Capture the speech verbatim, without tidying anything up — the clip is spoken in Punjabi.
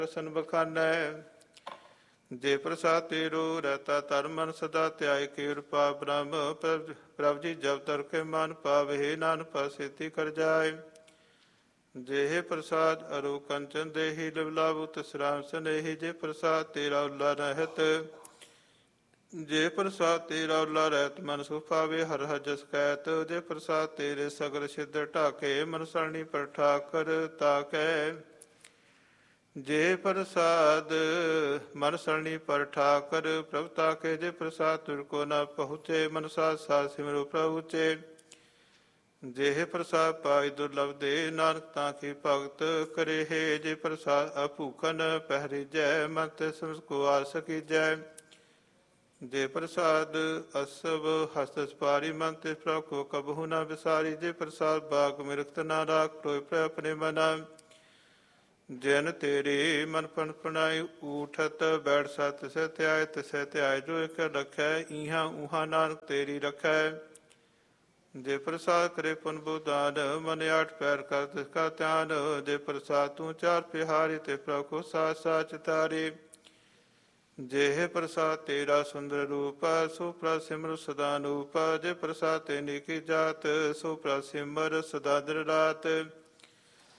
ਰਸਨ ਬਖਾਨੈ। ਜੇ ਪ੍ਰਸਾਦ ਤੇਰੋ ਰਹਿਤਾ ਧਰਮ ਮਨ ਸਦਾ ਧਿਆਇ ਕਿਰਪਾ ਬ੍ਰਹਮ ਪ੍ਰਭ ਜੀ ਜਬ ਤਰ ਕੇ ਮਨ ਪਾਵੇ ਨਾਨਕ ਪਾਸੇਤੀ ਕਰ ਜਾਏ। ਜੇ ਪ੍ਰਸਾਦ ਅਰੋ ਕੰਚਨ ਦੇਹੀ ਲਿਵਲਾਵੂ ਤਸਰਾਮ ਸਨੇਹੀ। ਜੇ ਪ੍ਰਸਾਦ ਤੇਰਾ ਉੱਲਾ ਰਹਿਤ ਜੇ ਪ੍ਰਸਾਦ ਤੇਰਾ ਉੱਲਾ ਰਹਿਤ ਮਨ ਸੁਖ ਪਾਵੇ ਹਰ ਹਰ ਜਸ ਕਹਿਤ। ਜੇ ਪ੍ਰਸਾਦ ਤੇਰੇ ਸਗਲ ਸਿੱਧ ਢਾਕੇ ਮਨ ਸਰਣੀ ਪਰ ਠਾਕਰ ਤਾਕੈ। ਜੇ ਪ੍ਰਸਾਦ ਮਨ ਸਰਣੀ ਪਰ ਠਾਕਰ ਪ੍ਰਭ ਤਾਕੇ। ਜੇ ਪ੍ਰਸਾਦ ਤੁਰ ਕੋ ਨਾ ਪਹੁੰਚੇ ਮਨ ਸਾਧ ਸਾਧ ਸਿਮਰੋ ਪ੍ਰਭੁਚੇ। ਜੇ ਪ੍ਰਸਾਦ ਪਾਈ ਦੁਰਲਭ ਦੇ ਨਾਨਕ ਤਾਂ ਕੀ ਭਗਤ ਕਰੇ ਹੈ। ਜੇ ਪ੍ਰਸਾਦ ਅਭੂਖਨ ਪਹਿਰੀਜੈ ਮਨ ਤੇ ਸਮਝ ਕੋ ਆ ਸਕੀਜੈ। ਜੇ ਪ੍ਰਸਾਦ ਅਸਭ ਹਸਤ ਸਪਾਰੀ ਮਨ ਤੇ ਪ੍ਰਭ ਕੋ ਕਬਹੂ ਨਾ ਵਿਸਾਰੀ। ਜੇ ਪ੍ਰਸਾਦ ਬਾਗ ਮਿਰਖਤ ਨਾ ਰਾਖ ਟੋਏ ਪ੍ਰਭ ਆਪਣੇ ਮਨਾ। ਜਨ ਤੇਰੇ ਮਨ ਪਨ ਪਨਾਈ ਊਠਤ ਬੈਠ ਸਤ ਸਹਿ ਧਿਆਏ ਤਿਸੈ ਧਿਆਏ। ਜੋ ਇੱਕ ਰਖੈ ਇਹਾਂ ਉਹਾਂ ਨਾਨਕ ਤੇਰੀ ਰਖੈ। ਜੇ ਪ੍ਰਸਾਦ ਕਰੇ ਪੁਨ ਬੁਦਾਨ ਮਨ ਆਠ ਪੈਰ ਕਰ ਤਿਸ ਕਾ ਧਿਆਨ। ਜੇ ਪ੍ਰਸਾਦ ਤੂੰ ਚਾਰ ਪਿਹਾਰੀ ਤੇ ਪ੍ਰਭ ਕੋ ਸਾਥ ਸਾਚ ਤਾਰੇ। ਜੇ ਪ੍ਰਸਾਦ ਤੇਰਾ ਸੁੰਦਰ ਰੂਪ ਸੋ ਪ੍ਰਭ ਸਿਮਰ ਸਦਾ ਅਨੂਪ। ਜੇ ਪ੍ਰਸਾਦ ਤੇ ਨੀਕੀ ਜਾਤ ਸੋ ਪ੍ਰਭ ਸਿਮਰ ਸਦਾ ਦਿਨ ਰਾਤ।